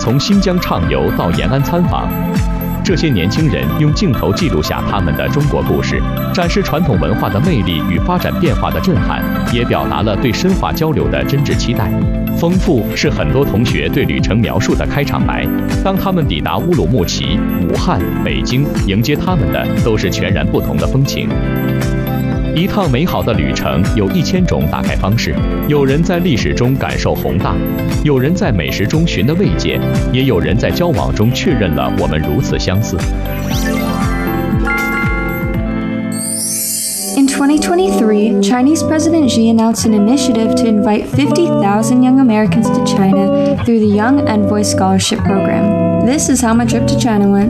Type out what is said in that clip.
从新疆畅游到延安参访。这些年轻人用镜头记录下他们的中国故事，展示传统文化的魅力与发展变化的震撼，也表达了对深化交流的真挚期待。丰富是很多同学对旅程描述的开场白。当他们抵达乌鲁木齐、武汉、北京，迎接他们的都是全然不同的风情。一趟美好的旅程有1000种打开方式，有人在历史中感受宏大，有人在美食中寻得慰藉，也有人在交往中确认了我们如此相似。 In 2023, Chinese President Xi announced an initiative to invite 50,000 young Americans to China through the Young Envoy Scholarship Program. This is how my trip to China went.